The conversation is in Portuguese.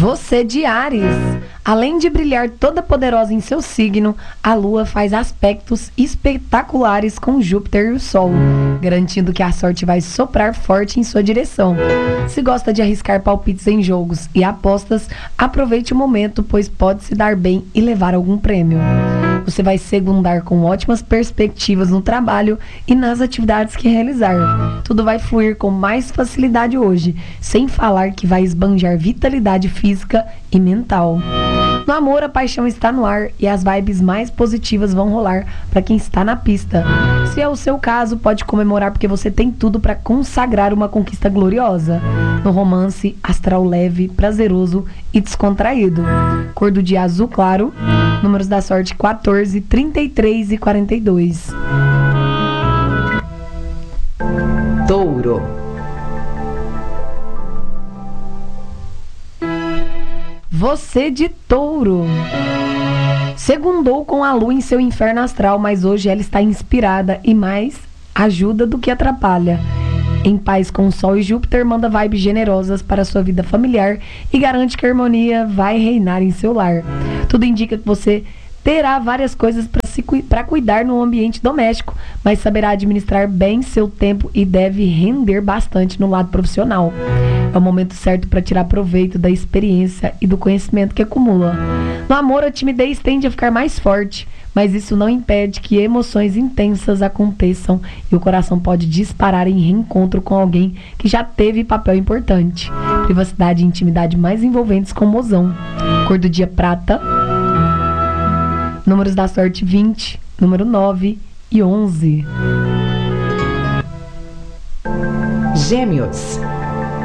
Você de Áries, além de brilhar toda poderosa em seu signo, a Lua faz aspectos espetaculares com Júpiter e o Sol, garantindo que a sorte vai soprar forte em sua direção. Se gosta de arriscar palpites em jogos e apostas, aproveite o momento, pois pode se dar bem e levar algum prêmio. Você vai segundar com ótimas perspectivas no trabalho e nas atividades que realizar. Tudo vai fluir com mais facilidade hoje, sem falar que vai esbanjar vitalidade física e mental. No amor, a paixão está no ar e as vibes mais positivas vão rolar para quem está na pista. Se é o seu caso, pode comemorar porque você tem tudo para consagrar uma conquista gloriosa. No romance, astral leve, prazeroso e descontraído. Cor do dia azul claro, números da sorte 14, 33 e 42. Touro. Você de Touro. Segundou com a lua em seu inferno astral, mas hoje ela está inspirada e mais ajuda do que atrapalha. Em paz com o Sol e Júpiter, manda vibes generosas para a sua vida familiar e garante que a harmonia vai reinar em seu lar. Tudo indica que você terá várias coisas para cuidar no ambiente doméstico, mas saberá administrar bem seu tempo e deve render bastante no lado profissional. É o momento certo para tirar proveito da experiência e do conhecimento que acumula. No amor, a timidez tende a ficar mais forte, mas isso não impede que emoções intensas aconteçam e o coração pode disparar em reencontro com alguém que já teve papel importante. Privacidade e intimidade mais envolventes com mozão. Cor do dia prata. Números da sorte 20, número 9 e 11. Gêmeos.